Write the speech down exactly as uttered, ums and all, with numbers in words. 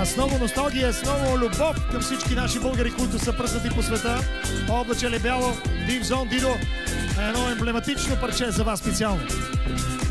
А, с много носталгия, с много любов към всички наши българи, които са пръснати по света. Облаче ли бяло, Deep Zone Дидо. Едно емблематично парче за вас специално.